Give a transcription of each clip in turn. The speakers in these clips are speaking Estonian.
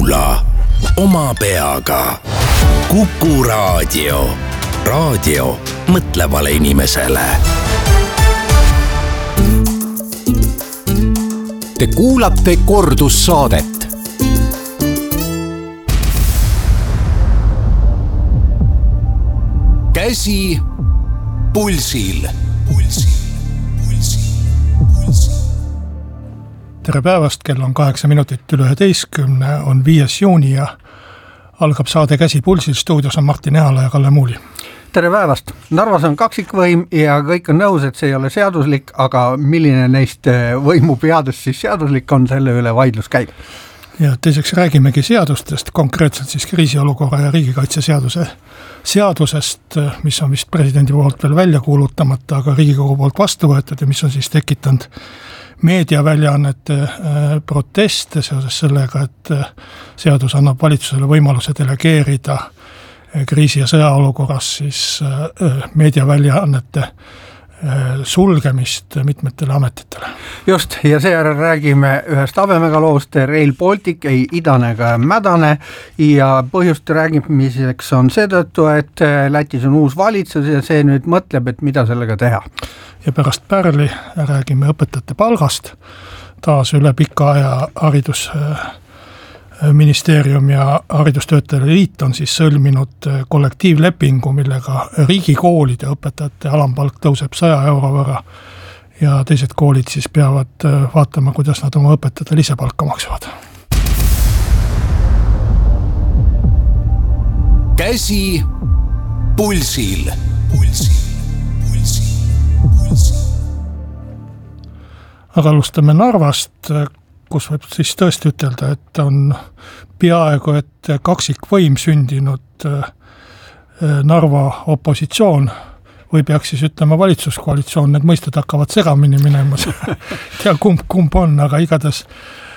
Kuula oma peaga. Kuku Raadio. Raadio mõtlevale inimesele. Te kuulate kordussaadet. Käsi pulsil. Tere päevast, kell on 8 minutit üle 11, on 5. juuni ja algab saade Käsi pulsil. Stuudios on Martin Ehala ja Kalle Muuli. Tere päevast. Narvas on kaksikvõim ja kõik on nõus, et see ei ole seaduslik, aga milline neist võimupeadest siis seaduslik on, selle üle vaidlus käib. Ja teiseks räägimegi seadustest, konkreetselt siis kriisiolukorra ja riigikaitse seadusest, mis on vist presidendi poolt veel välja kuulutamata, aga Riigikogu poolt vastu võetud ja mis on siis tekitanud meediaväljaannete proteste seoses sellega, et seadus annab valitsusele võimaluse delegeerida kriisi- ja sõjaolukorras siis meediaväljaannete sulgemist mitmetele ametitele. Just, ja seejärel räägime ühest habemega loost, Rail Baltic ei idane ega mädane ja põhjust räägimiseks on seetõttu, et Lätis on uus valitsus ja see nüüd mõtleb, et mida sellega teha. Ja pärast Pärli räägime õpetajate palgast, taas üle pika aja haridusministeerium ja haridustöötajate liit on siis sõlminud kollektiivlepingu, millega riigikoolide õpetajate alampalk tõuseb 100 euro võrra ja teised koolid siis peavad vaatama, kuidas nad oma õpetajate lisapalka maksavad. Käsi pulsil. Aga alustame Narvast, kus võib siis tõesti ütelda, et on peaaegu et kaksikvõim sündinud Narva opositsioon või peaks siis ütlema valitsuskoalitsioon, need mõisted hakkavad segamini minema, tea kumb on, aga igatahes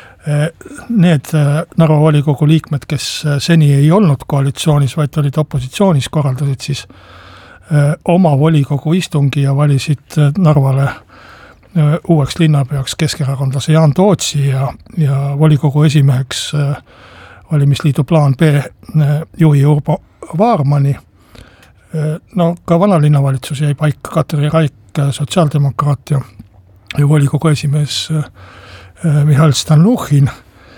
need Narva volikogu liikmed, kes seni ei olnud koalitsioonis, vaid olid opositsioonis, korraldasid siis oma volikogu istungi ja valisid Narvale uueks linnapeaks keskerakondlase Jaan Tootsi ja volikogu esimeheks valimisliidu plaan B juhi Urbo Vaarmani. No ka vanalinnavalitsus jäi paika, Katri Raik, sotsiaaldemokraat ja volikogu esimees Mihhail Stalnuhhin.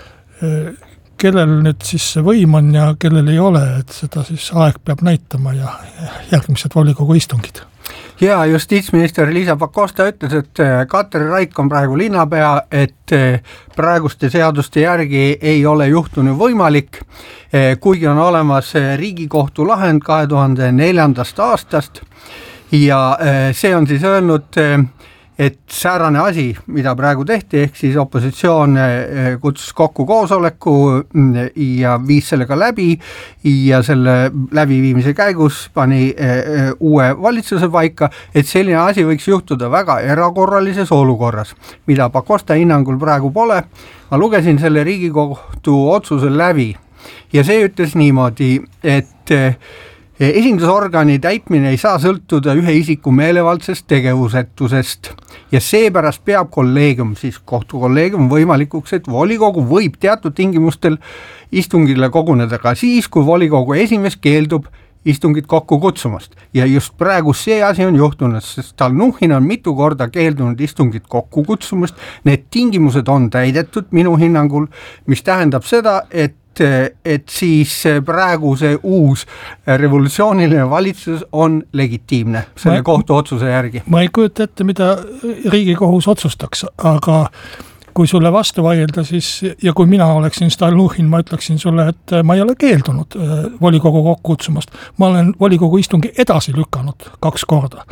Kellel nüüd siis see võim on ja kellel ei ole, et seda siis aeg peab näitama ja järgmised volikogu istungid. Ja justiitsminister Liisa Pakosta ütles, et Katri Raik on praegu linnapea, et praeguste seaduste järgi ei ole juhtunu võimalik, kuigi on olemas Riigikohtu lahend 2004. aastast ja see on siis öelnud, et säärane asi, mida praegu tehti, ehk siis opositsioon kutsus kokku koosoleku ja viis sellega läbi ja selle läbiviimise käigus pani uue valitsuse paika, et selline asi võiks juhtuda väga erakorralises olukorras, mida Pakosta hinnangul praegu pole. Ma lugesin selle Riigikohtu otsuse läbi ja see ütles niimoodi, et esindusorgani täitmine ei saa sõltuda ühe isiku meelevaldsest tegevusetusest ja seepärast peab kolleegium, siis kohtukolleegium võimalikuks, et volikogu võib teatud tingimustel istungile koguneda ka siis, kui volikogu esimees keeldub istungit kokku kutsumast. Ja just praegu see asi on juhtunud, sest Stalnuhhin on mitu korda keeldunud istungit kokku kutsumast. Need tingimused on täidetud minu hinnangul, mis tähendab seda, et siis praegu see uus revolutsiooniline valitsus on legitiimne selle kohtu otsuse järgi. Ma ei kujuta ette, mida Riigikohus otsustaks, aga kui sulle vastu vaielda, siis, ja kui mina oleksin Stalnuhhin, ma ütleksin sulle, et ma ei ole keeldunud volikogu kokkukutsumast. Ma olen volikogu istungi edasi lükanud 2 korda.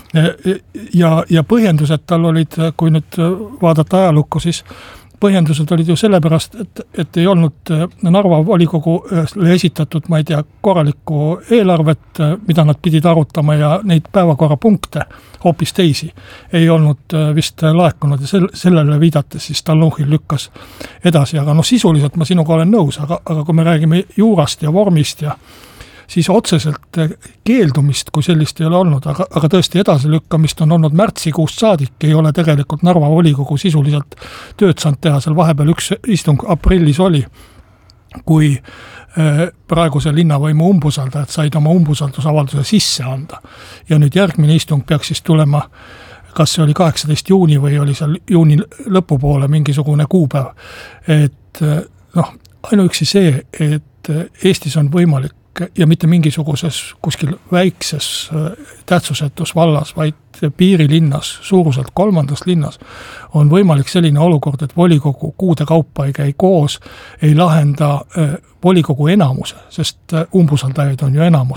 Ja põhjendused tal olid, kui nüüd vaadata ajalukku, siis põhjendused olid ju sellepärast, et ei olnud Narva volikogule esitatud, ma ei tea, korralikku eelarvet, mida nad pidid arutama ja neid päevakorrapunkte, hoopis teisi, ei olnud vist laekunud ja sellele viidates siis Stalnuhhin lükkas edasi, aga sisuliselt ma sinuga olen nõus, aga kui me räägime juurast ja vormist ja siis otseselt keeldumist, kui sellist ei ole olnud, aga tõesti edasilükkamist on olnud märtsikuust saadik, ei ole tegelikult Narva volikogu sisuliselt tööd saanud teha, seal vahepeal üks istung aprillis oli kui praeguse linnavõimu umbusaldajad said oma umbusaldusavalduse sisse anda. Ja nüüd järgmine istung peaks siis tulema, kas see oli 18 juuni või oli seal juuni lõpupoole mingisugune kuupäev. Et ainuüksi see, et Eestis on võimalik ja mitte mingisuguses kuskil väikses tähtsusetus vallas, vaid piirilinnas, suuruselt 3. linnas, on võimalik selline olukord, et volikogu kuude kaupa ei käi koos, ei lahenda volikogu enamuse, sest umbusaldajaid on ju enamus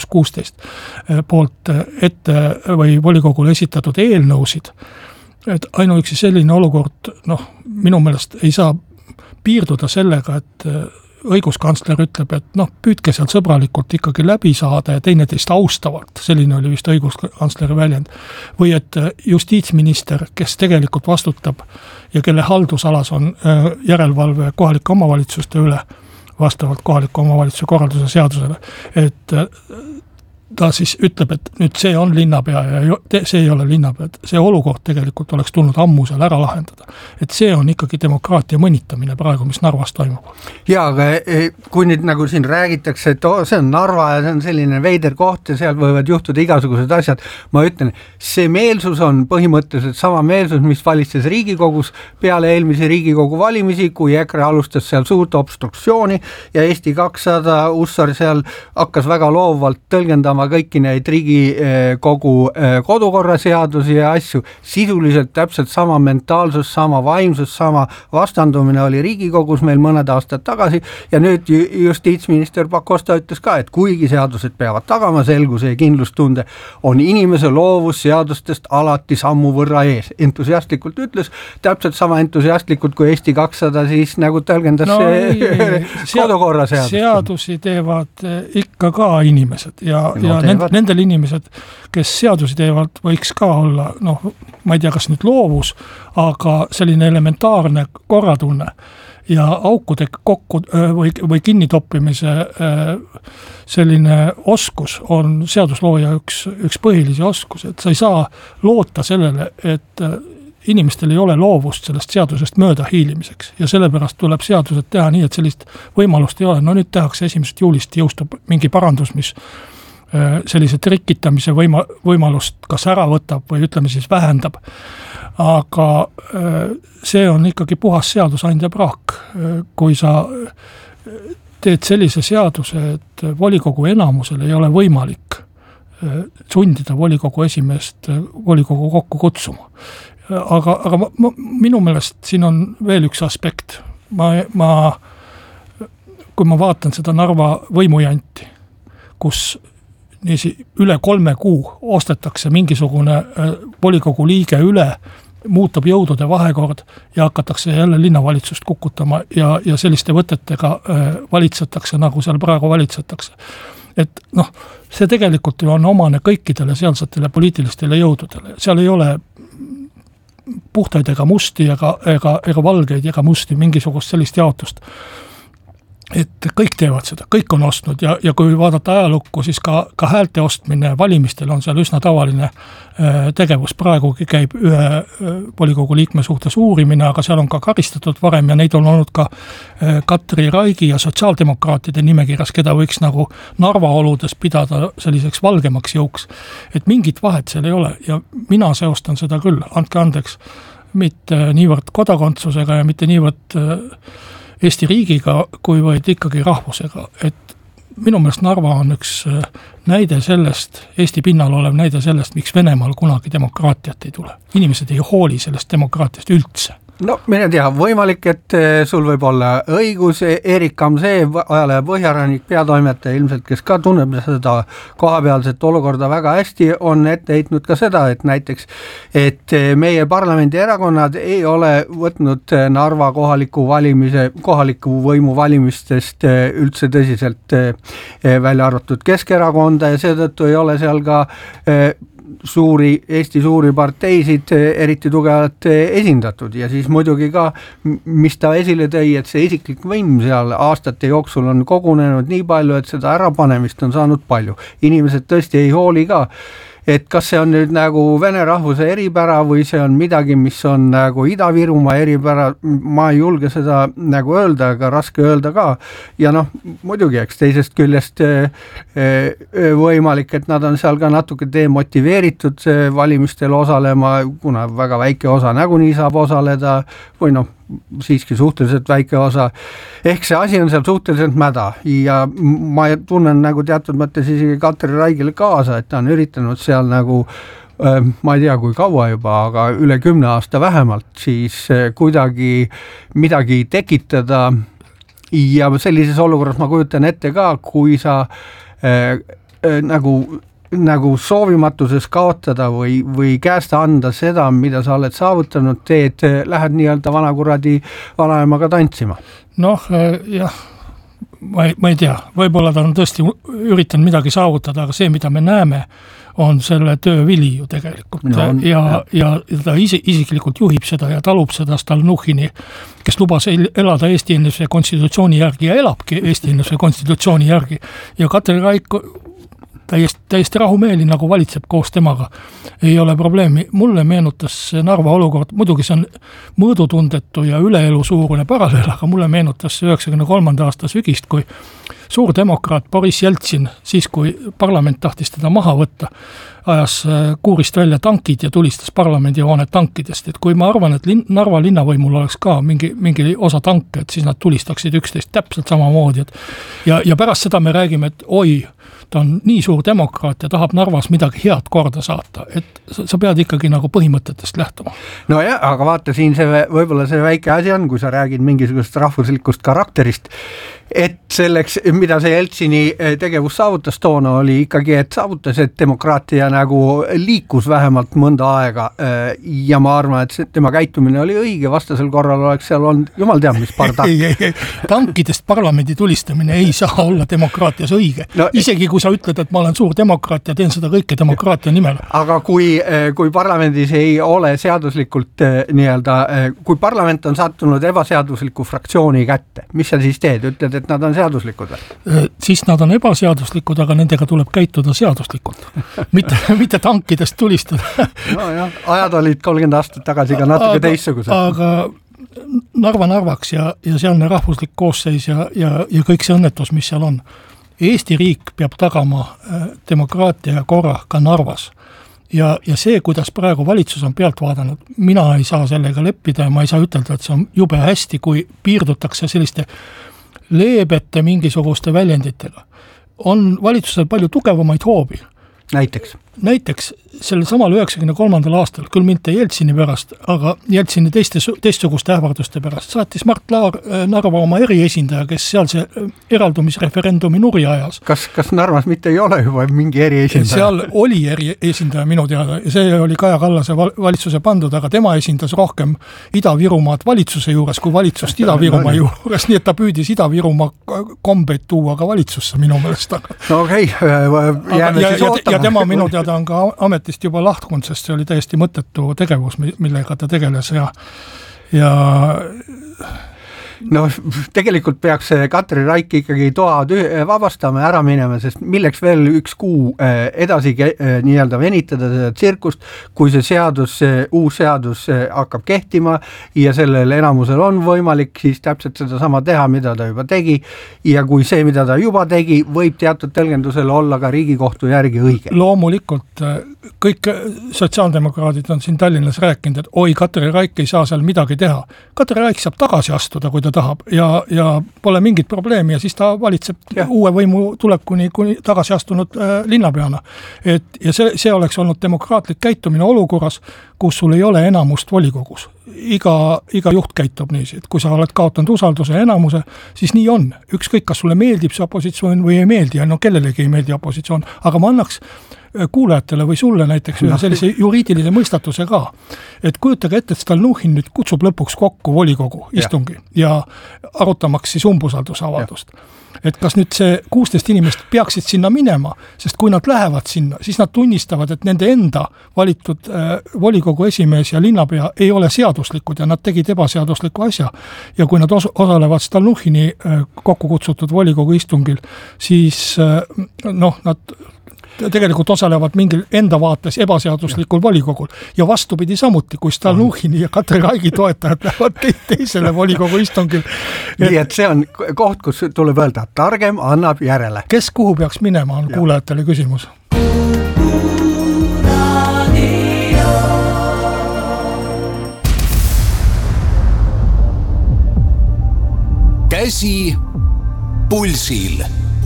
16 poolt ette või volikogule esitatud eelnõusid. Et ainuüksi selline olukord, minu meelest ei saa piirduda sellega, et õiguskantsler ütleb, et püüdke seal sõbralikult ikkagi läbi saada ja teineteist austavalt, selline oli vist õiguskantsleri väljend, või et justiitsminister, kes tegelikult vastutab ja kelle haldusalas on järelevalve kohalike omavalitsuste üle, vastavalt kohaliku omavalitsuse korralduse seadusele, et ta siis ütleb, et nüüd see on linnapea ja see ei ole linnapea, et see olukord tegelikult oleks tulnud ammu seal ära lahendada. Et see on ikkagi demokraatia mõnitamine praegu, mis Narvas toimub. Ja, aga kui nüüd nagu siin räägitakse, et see on Narva ja see on selline veider koht ja seal võivad juhtuda igasugused asjad, ma ütlen, see meelsus on põhimõtteliselt sama meelsus, mis valitses Riigikogus peale eelmise Riigikogu valimisi, kui EKRE alustas seal suurt obstruktsiooni ja Eesti 200 Ussar seal hakkas väga loovalt tõlgendama kõiki neid Riigikogu kodukorraseadusi ja asju, sisuliselt täpselt sama mentaalsus, sama vaimsus, sama vastandumine oli Riigikogus meil mõned aastad tagasi ja nüüd justiitsminister Pakosta ütles ka, et kuigi seadused peavad tagama selguse ja kindlustunde, on inimese loovus seadustest alati sammu võrra ees. Entusiastlikult ütles, täpselt sama entusiastlikult kui Eesti 200 siis nagu tõlgendas kodukorraseadust. Seadusi teevad ikka ka inimesed ja nendel inimesed, kes seadusi teevad, võiks ka olla, ma ei tea, kas nüüd loovus, aga selline elementaarne korratunne ja aukude kokku või kinnitoppimise selline oskus on seaduslooja üks põhilisi oskus, et sa ei saa loota sellele, et inimestel ei ole loovust sellest seadusest mööda hiilimiseks ja sellepärast tuleb seadused teha nii, et sellist võimalust ei ole. Nüüd tehakse 1. juulist jõustub mingi parandus, mis sellise trikitamise võimalust kas ära võtab või ütleme siis vähendab. Aga see on ikkagi puhas seadusandja praak. Kui sa teed sellise seaduse, et volikogu enamusel ei ole võimalik sundida volikogu esimeest volikogu kokku kutsuma. Aga minu meelest siin on veel üks aspekt. Kui ma vaatan seda Narva võimujanti, kus üle 3 kuu ostetakse mingisugune volikogu liige üle, muutub jõudude vahekord ja hakatakse jälle linnavalitsust kukutama ja selliste võtetega valitsetakse, nagu seal praegu valitsetakse. Et see tegelikult ju on omane kõikidele sealsetele poliitilistele jõududele. Seal ei ole puhtaid ega musti ega valgeid ega musti, mingisugust sellist jaotust. Et kõik teevad seda, kõik on ostnud ja kui vaadata ajalukku, siis ka häälte ostmine valimistel on seal üsna tavaline tegevus. Praegugi käib ühe volikogu liikme suhtes uurimine, aga seal on ka karistatud varem ja neid on olnud ka Katri Raigi ja sotsiaaldemokraatide nimekirjas, keda võiks nagu Narva oludes pidada selliseks valgemaks jõuks. Et mingit vahet seal ei ole ja mina seostan seda küll, andke andeks, mitte niivõrd kodakondsusega ja mitte niivõrd Eesti riigiga, kui võid ikkagi rahvusega. Et minu meelest Narva on üks näide sellest, Eesti pinnal olev näide sellest, miks Venemaal kunagi demokraatiat ei tule. Inimesed ei hooli sellest demokraatiast üldse. Mine tea, võimalik, et sul võib olla õigus. Erik Amsee, ajalehe Põhjarannik peatoimetaja ilmselt, kes ka tunneb seda kohapealset olukorda väga hästi, on ette heitnud ka seda, et näiteks, et meie parlamendi erakonnad ei ole võtnud Narva kohaliku võimu valimistest üldse tõsiselt välja arvatud Keskerakonda ja seetõttu ei ole seal ka Eesti suuri parteisid eriti tugevalt esindatud ja siis muidugi ka, mis ta esile tõi, et see isiklik võim seal aastate jooksul on kogunenud nii palju, et seda ärapanemist on saanud palju. Inimesed tõesti ei hooli ka et kas see on nüüd nagu vene rahvuse eripära või see on midagi, mis on nagu Ida-Virumaa eripära, ma ei julge seda nagu öelda, aga raske öelda ka. Ja noh, muidugi, eks teisest küljest võimalik, et nad on seal ka natuke demotiveeritud valimistel osalema, kuna väga väike osa nagunii saab osaleda või noh, siiski suhteliselt väike osa. Ehk see asi on seal suhteliselt mäda ja ma tunnen nagu teatud mõttes isegi Katri Raigile kaasa, et ta on üritanud seal nagu ma ei tea kui kaua juba, aga üle 10 aasta vähemalt siis kuidagi midagi tekitada ja sellises olukorras ma kujutan ette ka, kui sa nagu soovimatuses kaotada või käest anda seda, mida sa oled saavutanud, teed, lähed nii-öelda vanakuradi vanaemaga tantsima. Noh, jah, ma ei tea, võib-olla ta on tõesti üritanud midagi saavutada, aga see, mida me näeme, on selle töö vili ju tegelikult ja ta isiklikult juhib seda ja talub seda Stalnuhhini, kes lubas elada Eesti NSV konstitutsiooni järgi ja elabki Eesti NSV konstitutsiooni järgi ja Katri Raik täiesti rahumeeli nagu valitseb koos temaga. Ei ole probleemi. Mulle meenutas Narva olukord, muidugi see on mõõdutundetu ja üleelu suurune paralleel, aga mulle meenutas 93. aasta sügist, kui suur demokraat Boris Jeltsin, siis kui parlament tahtis teda maha võtta, ajas kuurist välja tankid ja tulistas parlamendihoone tankidest. Et kui ma arvan, et Narva linnavõimul oleks ka mingi osa tanke, et siis nad tulistaksid üksteist täpselt samamoodi. Ja pärast seda me räägime, et oi, ta on nii suur demokraat ja tahab Narvas midagi head korda saata, et sa pead ikkagi nagu põhimõtetest lähtuma. No jah, aga vaata siin võib-olla see väike asi on, kui sa räägid mingisugust rahvuslikust karakterist, et selleks, mida see Jeltsini tegevus saavutas toona, oli ikkagi, et saavutas, et demokraatia nagu liikus vähemalt mõnda aega ja ma arvan, et tema käitumine oli õige, vastasel korral oleks seal olnud jumal teab, mis pardak. Ei. Tankidest parlamendi tulistamine ei saa olla demokraatias õige. No, isegi kui sa ütled, et ma olen suur demokraat ja teen seda kõike demokraatia nimel. Aga kui parlamendis ei ole seaduslikult nii-öelda, kui parlament on sattunud ebaseadusliku fraktsiooni kätte, mis sa siis teed? Ütled, et nad on seaduslikud või? Siis nad on ebaseaduslikud, aga nendega tuleb käituda seaduslikult. mitte tankidest tulistada. No jah, ajad olid 30 aastat tagasi ka natuke teistsugused. Aga Narvaks ja sealne rahvuslik koosseis ja kõik see õnnetus, mis seal on. Eesti riik peab tagama demokraatia ja korra ka Narvas. Ja see, kuidas praegu valitsus on pealt vaadanud, mina ei saa sellega leppida ja ma ei saa ütelda, et see on jube hästi, kui piirdutakse selliste leebete mingisuguste väljenditega. On valitsusel palju tugevamaid hoobi. Näiteks sellel samal 93. aastal, küll mitte Jeltsini pärast, aga Jeltsini teistsuguste ähvarduste pärast, saatis Mart Laar Narva oma eriesindaja, kes seal see eraldumisreferendumi nuri ajas. Kas Narvas mitte ei ole juba mingi eriesindaja? Seal oli eriesindaja minu teada ja see oli Kaja Kallase valitsuse pandud, aga tema esindas rohkem Ida-Virumaad valitsuse juures kui valitsust Ida-Virumaa juures, nii et ta püüdis Ida-Virumaa kombeid tuua ka valitsusse minu meelest. No okei, jääme siis ootama. Ja tema minu teada on ka ametist juba lahkunud, sest see oli täiesti mõttetu tegevus, millega ta tegeles ja no tegelikult peaks Katri Raik ikkagi toa vabastama ära minema, sest milleks veel üks kuu edasi nii-öelda venitada seda tsirkust, kui see uus seadus hakkab kehtima ja sellel enamusel on võimalik siis täpselt seda sama teha, mida ta juba tegi ja kui see, mida ta juba tegi, võib teatud tõlgendusel olla ka Riigikohtu järgi õige. Loomulikult kõik sotsiaaldemokraadid on siin Tallinnas rääkinud, et oi, Katri Raik ei saa seal midagi teha. Katri Raik saab tagasi astuda, kui ta tahab ja pole mingit probleemi ja siis ta valitseb uue võimu tulekuni tagasi astunud linnapeana. Ja see oleks olnud demokraatlik käitumine olukorras, kus sul ei ole enamust volikogus. Iga juht käitub niiviisi, et kui sa oled kaotanud usalduse ja enamuse, siis nii on. Ükskõik, kas sulle meeldib see opositsioon või ei meeldi, no kellelegi ei meeldi opositsioon, aga ma annaks kuulajatele või sulle näiteks ühe sellise juriidilise mõistatuse ka. Et kujutage ette, et Stalnuhhin nüüd kutsub lõpuks kokku volikogu istungi ja arutamaks siis umbusaldusavaldust. Et kas nüüd see 16 inimest peaksid sinna minema, sest kui nad lähevad sinna, siis nad tunnistavad, et nende enda valitud volikogu esimees ja linnapea ei ole seaduslikud ja nad tegid ebaseadusliku asja. Ja kui nad osalevad Stalnuhhini kokku kutsutud volikogu istungil, siis nad tegelikult osalevad mingil enda vaates ebaseaduslikul volikogul ja vastupidi samuti, kui Stalnuhhini ja Katri Raigi toetajad lähevad teisele volikogu istungil. Nii et see on koht, kus tuleb öelda, targem annab järele. Kes kuhu peaks minema, on kuulajatele küsimus. Käsi pulsil.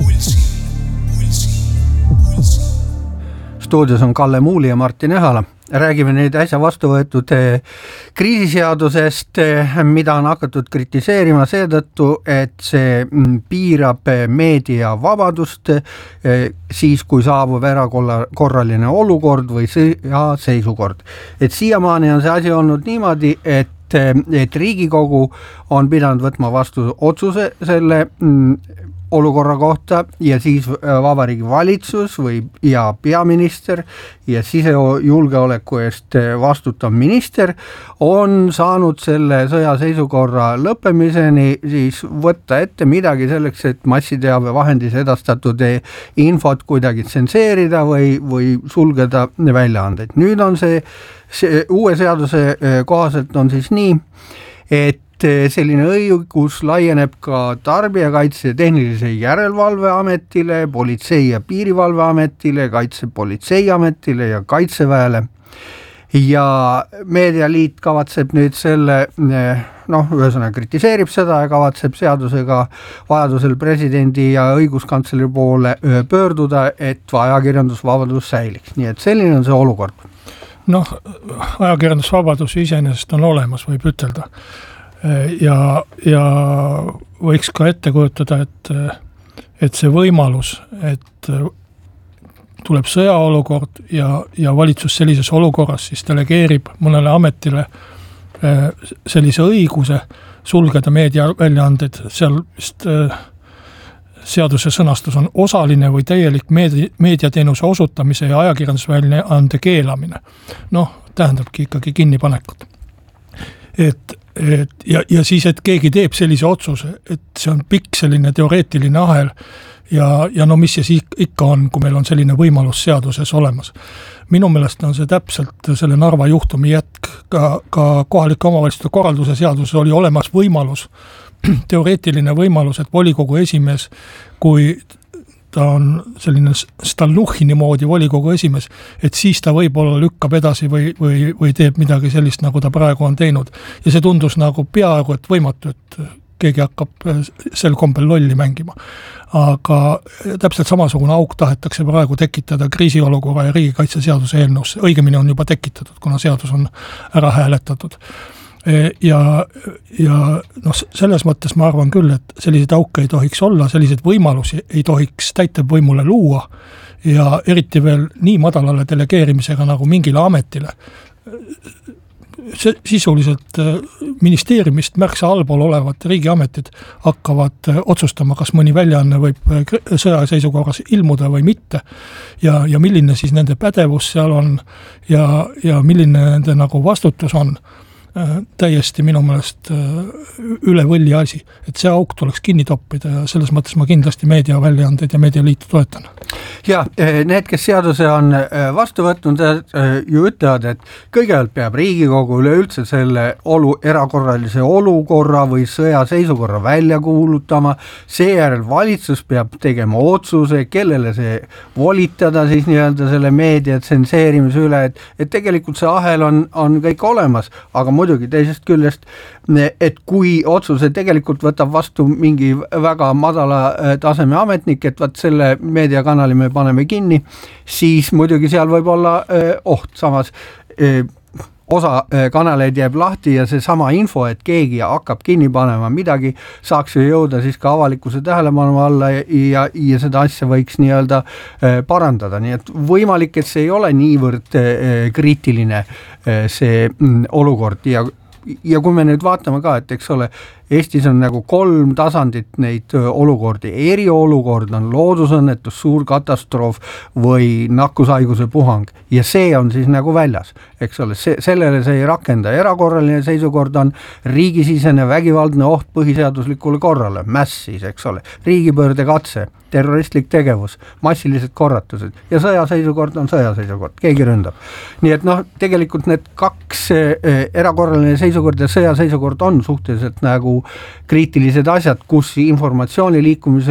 Stuudios on Kalle Muuli ja Martin Ehala. Räägime nüüd äsja vastu võetud kriisiseadusest, mida on hakatud kritiseerima seetõttu, et see piirab meediavabadust siis, kui saabub erakorraline olukord või seisukord. Et siiamaani on see asi olnud niimoodi, et Riigikogu on pidanud võtma vastu otsuse selle olukorra kohta ja siis Vabariigi Valitsus ja peaminister ja sisejulgeoleku eest vastutav minister on saanud selle sõjaseisukorra lõppemiseni siis võtta ette midagi selleks, et massiteabevahendis edastatud infot kuidagi tsenseerida või sulgeda väljaandeid. Nüüd on see uue seaduse kohaselt on siis nii, et selline õigus laieneb ka Tarbijakaitse ja Tehnilise Järelevalve Ametile, Politsei- ja Piirivalveametile, Kaitsepolitseiametile ja Kaitseväele. Ja Meedialiit kavatseb nüüd selle, ühesõnaga kritiseerib seda ja kavatseb seadusega vajadusel presidendi ja õiguskantsleri poole pöörduda, et ajakirjandusvabadus säiliks. Nii et selline on see olukord. Ajakirjandusvabadus iseenesest on olemas, võib ütelda. Ja võiks ka ette kujutada, et see võimalus, et tuleb sõjaolukord ja valitsus sellises olukorras siis delegeerib mõnele ametile sellise õiguse sulgeda meediaväljaanded, seal vist seaduse sõnastus on osaline või täielik meediateenuse osutamise ja ajakirjandusväljaande keelamine. Tähendabki ikkagi kinnipanekut. Ja siis, et keegi teeb sellise otsuse, et see on pikk selline teoreetiline ahel ja mis see ikka on, kui meil on selline võimalus seaduses olemas. Minu meelest on see täpselt selle Narva juhtumi jätk, ka kohalike omavalitsuste korralduse seaduses oli olemas võimalus, teoreetiline võimalus, et volikogu esimees, kui ta on selline Stalnuhhini moodi volikogu esimees, et siis ta võib-olla lükkab edasi või teeb midagi sellist, nagu ta praegu on teinud. Ja see tundus nagu peaaegu, et võimatu, et keegi hakkab sel kombel lolli mängima. Aga täpselt samasugune auk tahetakse praegu tekitada kriisiolukorra ja riigikaitseseaduse eelnõusse. Õigemini on juba tekitatud, kuna seadus on ära hääletatud. Ja selles mõttes ma arvan küll, et selliseid auke ei tohiks olla, selliseid võimalusi ei tohiks täitevvõimule luua ja eriti veel nii madalale delegeerimisega nagu mingile ametile. Sisuliselt ministeeriumist märksa allpool olevad riigiametid hakkavad otsustama, kas mõni väljaanne võib sõjaseisukorras ilmuda või mitte ja milline siis nende pädevus seal on ja milline nende nagu vastutus on. Täiesti minu meelest üle võlli asi, et see auk tuleks kinni toppida ja selles mõttes ma kindlasti meediaväljaandeid ja meedialiitu toetan. Ja need, kes seaduse on vastu võtnud, ju ütlevad, et kõigepealt peab Riigikogu üleüldse selle erakorralise olukorra või sõjaseisukorra välja kuulutama, seejärel valitsus peab tegema otsuse, kellele see volitada siis nii-öelda selle meedia tsenseerimise üle, et tegelikult see ahel on kõik olemas, aga muidugi teisest küljest, et kui otsuse tegelikult võtab vastu mingi väga madala taseme ametnik, et vaat selle meediakanali me paneme kinni, siis muidugi seal võib olla oht. Samas osa kanaleid jääb lahti ja see sama info, et keegi hakkab kinni panema midagi, saaks ju jõuda siis ka avalikkuse tähelepanu alla ja seda asja võiks nii-öelda parandada. Nii et võimalik, et see ei ole niivõrd kriitiline see olukord ja ja kui me nüüd vaatame ka, et eks ole, Eestis on nagu 3 tasandit neid olukordi, eriolukord on loodusõnnetus, suur katastroof või nakkushaiguse puhang ja see on siis nagu väljas, eks ole, sellele see ei rakenda, erakorraline seisukord on riigisisene vägivaldne oht põhiseaduslikule korrale, mäss siis, eks ole, riigipöörde katse, terroristlik tegevus, massilised korratused ja sõjaseisukord on sõjaseisukord, keegi ründab. Nii et tegelikult need 2 erakorraline seisukord ja sõjaseisukord on suhteliselt nagu kriitilised asjad, kus informatsiooni liikumise